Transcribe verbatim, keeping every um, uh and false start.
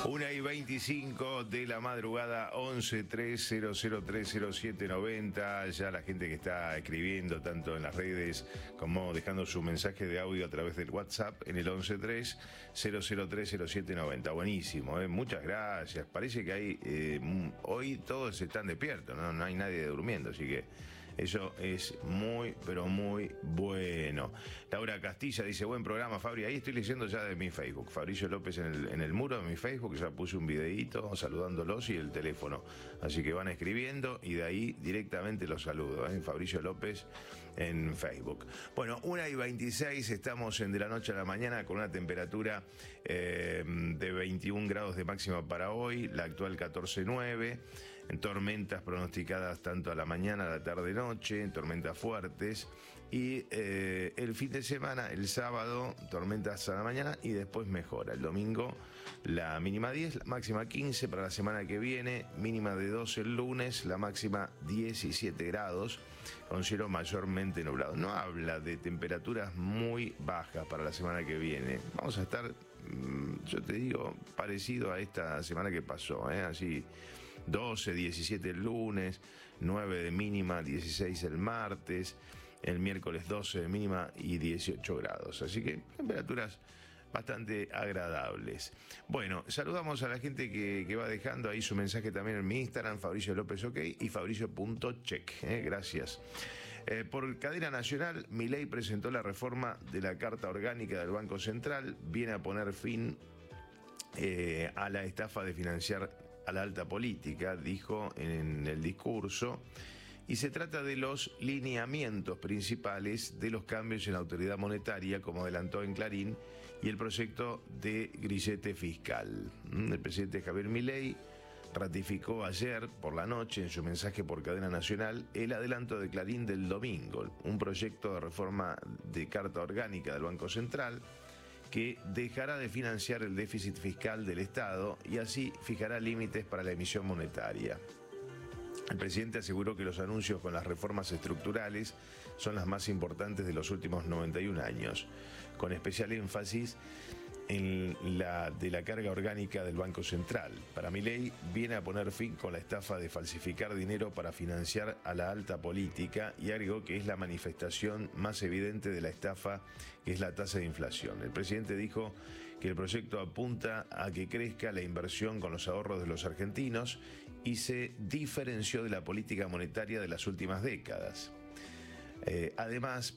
una y veinticinco de la madrugada, once tres cero cero tres cero siete noventa. Ya la gente que está escribiendo tanto en las redes como dejando su mensaje de audio a través del WhatsApp en el once tres cero cero tres cero siete noventa. Buenísimo, ¿eh? Muchas gracias. Parece que hay eh, hoy todos están despiertos, ¿no? No hay nadie durmiendo, así que eso es muy, pero muy bueno. Laura Castilla dice, buen programa, Fabri. Ahí estoy leyendo ya de mi Facebook. Fabricio López en el, en el muro de mi Facebook, ya puse un videíto saludándolos y el teléfono. Así que van escribiendo y de ahí directamente los saludo, ¿eh? Fabricio López en Facebook. Bueno, una y veintiséis, estamos en de la noche a la mañana con una temperatura eh, de veintiún grados de máxima para hoy, la actual catorce nueve. En tormentas pronosticadas tanto a la mañana, a la tarde, noche, tormentas fuertes. Y eh, el fin de semana, el sábado, tormentas a la mañana y después mejora. El domingo, la mínima diez, la máxima quince para la semana que viene, mínima de doce el lunes, la máxima diecisiete grados, con cielo mayormente nublado. No habla de temperaturas muy bajas para la semana que viene. Vamos a estar, yo te digo, parecido a esta semana que pasó, ¿eh? Así, doce, diecisiete el lunes, nueve de mínima, dieciséis el martes, el miércoles doce de mínima y dieciocho grados. Así que temperaturas bastante agradables. Bueno, saludamos a la gente que, que va dejando ahí su mensaje también en mi Instagram, Fabricio López OK y Fabricio.check. ¿eh? Gracias. Eh, por cadena nacional, Milei presentó la reforma de la Carta Orgánica del Banco Central. Viene a poner fin eh, a la estafa de financiar a la alta política, dijo en el discurso, y se trata de los lineamientos principales de los cambios en la autoridad monetaria, como adelantó en Clarín, y el proyecto de grillete fiscal. El presidente Javier Milei ratificó ayer por la noche en su mensaje por cadena nacional el adelanto de Clarín del domingo, un proyecto de reforma de Carta Orgánica del Banco Central que dejará de financiar el déficit fiscal del Estado y así fijará límites para la emisión monetaria. El presidente aseguró que los anuncios con las reformas estructurales son las más importantes de los últimos noventa y un años, con especial énfasis en la de la carga orgánica del Banco Central. Para Milei viene a poner fin con la estafa de falsificar dinero para financiar a la alta política y agregó que es la manifestación más evidente de la estafa, que es la tasa de inflación. El presidente dijo que el proyecto apunta a que crezca la inversión con los ahorros de los argentinos y se diferenció de la política monetaria de las últimas décadas. Eh, además,